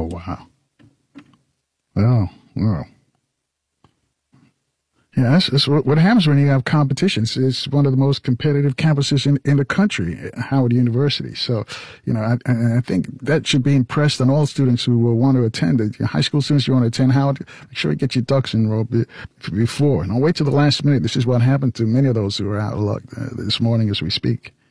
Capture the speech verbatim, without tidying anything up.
Oh, wow. Well, well. Yeah, that's, that's what, what happens when you have competitions. It's one of the most competitive campuses in, in the country, Howard University. So, you know, I, I think that should be impressed on all students who will want to attend it. High school students, you want to attend Howard, make sure you get your ducks in a row before. Don't wait till the last minute. This is what happened to many of those who are out of luck uh, this morning as we speak.